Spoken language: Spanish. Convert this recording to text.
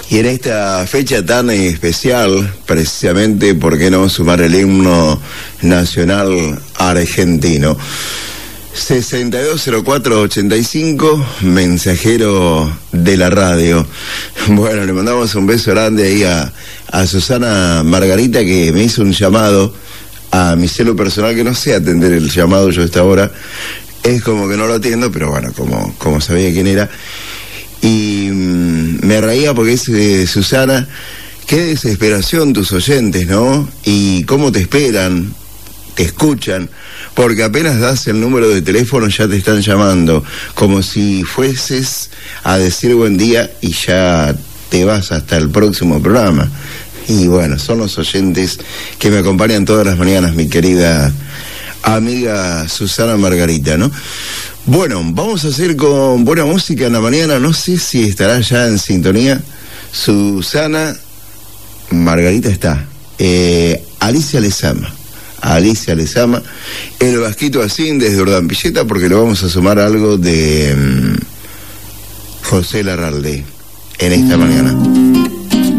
Y en esta fecha tan especial, precisamente, ¿por qué no sumar el himno nacional argentino? 620485, mensajero de la radio. Bueno, le mandamos un beso grande ahí a Susana Margarita, que me hizo un llamado a mi celu personal, que no sé atender el llamado yo a esta hora. Es como que no lo atiendo, pero bueno, como sabía quién era. Y me reía porque es Susana, qué desesperación tus oyentes, ¿no? Y cómo te esperan, te escuchan, porque apenas das el número de teléfono ya te están llamando, como si fueses a decir buen día y ya te vas hasta el próximo programa. Y bueno, son los oyentes que me acompañan todas las mañanas, mi querida amiga Susana Margarita, ¿no? Bueno, vamos a hacer con buena música en la mañana. No sé si estará ya en sintonía. Susana Margarita está. Alicia Lezama, el Vasquito Asín desde Urdampilleta, porque le vamos a sumar algo de José Larralde en esta mañana.